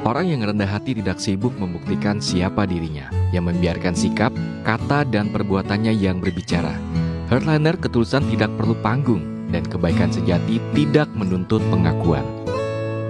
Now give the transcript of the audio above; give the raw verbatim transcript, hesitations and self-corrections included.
Orang yang rendah hati tidak sibuk membuktikan siapa dirinya, yang membiarkan sikap, kata, dan perbuatannya yang berbicara. Hardliner ketulusan tidak perlu panggung, dan kebaikan sejati tidak menuntut pengakuan.